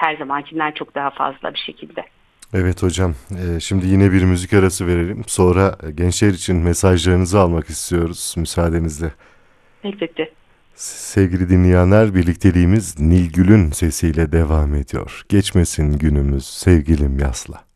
her zamankinden çok daha fazla bir şekilde. Evet hocam, şimdi yine bir müzik arası verelim. Sonra gençler için mesajlarınızı almak istiyoruz müsaadenizle. Elbette. Sevgili dinleyenler, birlikteliğimiz Nilgül'ün sesiyle devam ediyor. Geçmesin günümüz sevgilim yasla.